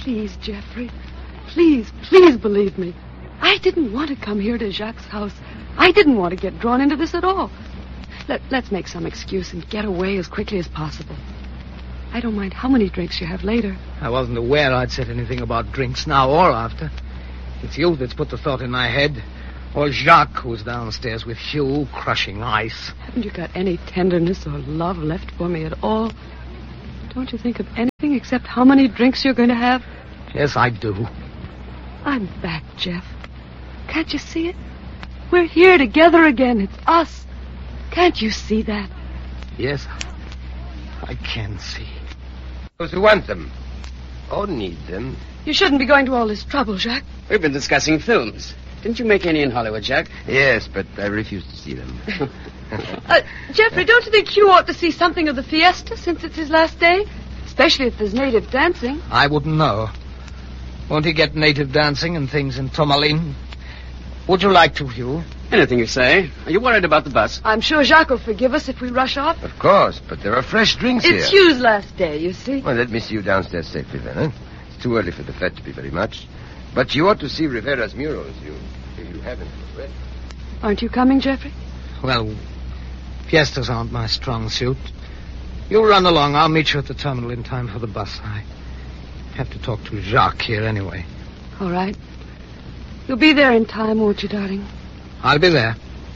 Please, Jeffrey. Please believe me. I didn't want to come here to Jacques' house. I didn't want to get drawn into this at all. Let's make some excuse and get away as quickly as possible. I don't mind how many drinks you have later. I wasn't aware I'd said anything about drinks now or after. It's you that's put the thought in my head. Or Jacques, who's downstairs with Hugh, crushing ice. Haven't you got any tenderness or love left for me at all? Don't you think of anything except how many drinks you're going to have? Yes, I do. I'm back, Jeff. Can't you see it? We're here together again. It's us. Can't you see that? Yes, I can see. Those who want them or need them. You shouldn't be going to all this trouble, Jacques. We've been discussing films. Didn't you make any in Hollywood, Jack? Yes, but I refuse to see them. Jeffrey, don't you think Hugh ought to see something of the fiesta since it's his last day? Especially if there's native dancing. I wouldn't know. Won't he get native dancing and things in Tourmaline? Would you like to, Hugh? Anything you say. Are you worried about the bus? I'm sure Jacques will forgive us if we rush off. Of course, but there are fresh drinks here. It's Hugh's last day, you see. Well, let me see you downstairs safely then, huh? It's too early for the fete to be very much. But you ought to see Rivera's murals. You haven't read. Aren't you coming, Jeffrey? Well, fiestas aren't my strong suit. You run along. I'll meet you at the terminal in time for the bus. I have to talk to Jacques here anyway. All right. You'll be there in time, won't you, darling? I'll be there.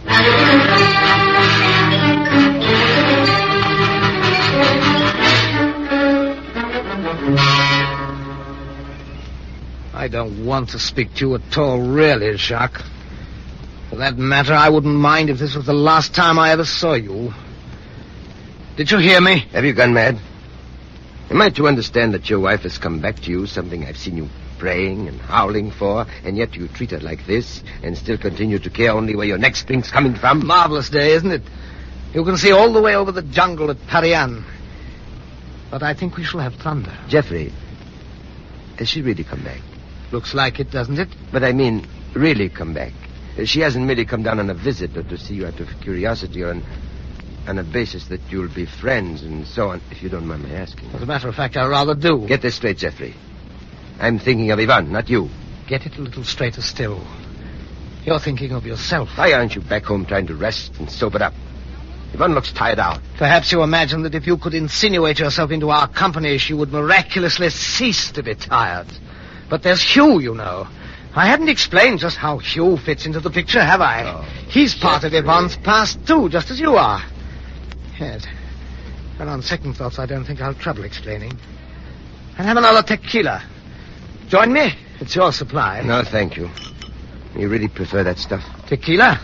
I don't want to speak to you at all, really, Jacques. For that matter, I wouldn't mind if this was the last time I ever saw you. Did you hear me? Have you gone mad? Am I to understand that your wife has come back to you, something I've seen you praying and howling for, and yet you treat her like this and still continue to care only where your next spring's coming from? Marvelous day, isn't it? You can see all the way over the jungle at Parian. But I think we shall have thunder. Jeffrey, has she really come back? Looks like it, doesn't it? But I mean, really come back. She hasn't merely come down on a visit or to see you out of curiosity or on a basis that you'll be friends and so on, if you don't mind my asking. As a matter of fact, I rather do. Get this straight, Jeffrey. I'm thinking of Ivan, not you. Get it a little straighter still. You're thinking of yourself. Why aren't you back home trying to rest and sober up? Ivan looks tired out. Perhaps you imagine that if you could insinuate yourself into our company, she would miraculously cease to be tired. But there's Hugh, you know. I hadn't explained just how Hugh fits into the picture, have I? Oh, He's part of Ivan's past, too, just as you are. Yes. And on second thoughts, I don't think I'll trouble explaining. And have another tequila. Join me? It's your supply. No, thank you. You really prefer that stuff? Tequila?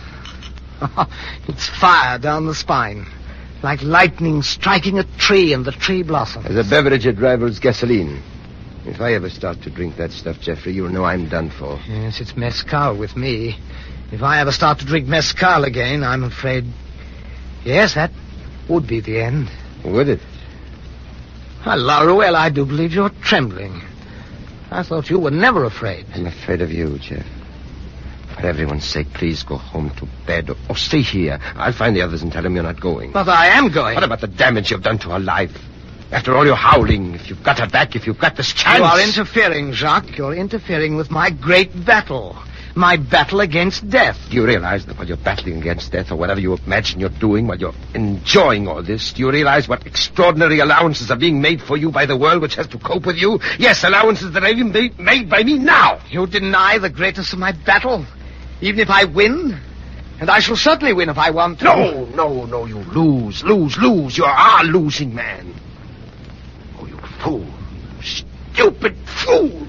It's fire down the spine. Like lightning striking a tree and the tree blossoms. As a beverage, it rivals gasoline. If I ever start to drink that stuff, Jeffrey, you'll know I'm done for. Yes, it's mezcal with me. If I ever start to drink mezcal again, I'm afraid... Yes, that would be the end. Would it? Well, Laruelle, I do believe you're trembling. I thought you were never afraid. I'm afraid of you, Jeff. For everyone's sake, please go home to bed or stay here. I'll find the others and tell them you're not going. But I am going. What about the damage you've done to her life? After all your howling, if you've got her back, if you've got this chance... You are interfering, Jacques. You're interfering with my great battle. My battle against death. Do you realize that while you're battling against death or whatever you imagine you're doing, while you're enjoying all this, do you realize what extraordinary allowances are being made for you by the world which has to cope with you? Yes, allowances that are even made by me now. You deny the greatness of my battle, even if I win? And I shall certainly win if I want to. No, you lose. You are a losing man. Oh, you fool. Stupid fool.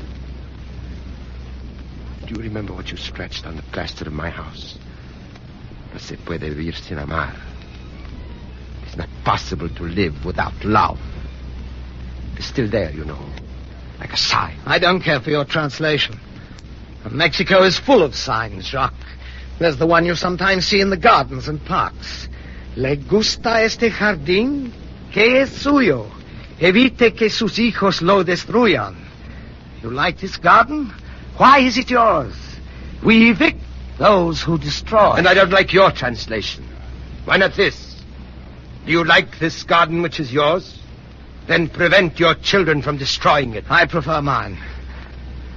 Do you remember what you scratched on the plaster of my house? No se puede vivir sin amar. It's not possible to live without love. It's still there, you know, like a sign. I don't care for your translation. Mexico is full of signs, Jacques. There's the one you sometimes see in the gardens and parks. Le gusta este jardín, que es suyo. Evite que sus hijos lo destruyan. You like this garden? Why is it yours? We evict those who destroy. And I don't like your translation. Why not this? Do you like this garden which is yours? Then prevent your children from destroying it. I prefer mine.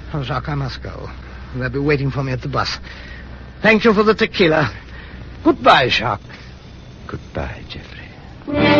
Oh, Jacques, I must go. They'll be waiting for me at the bus. Thank you for the tequila. Goodbye, Jacques. Goodbye, Jeffrey.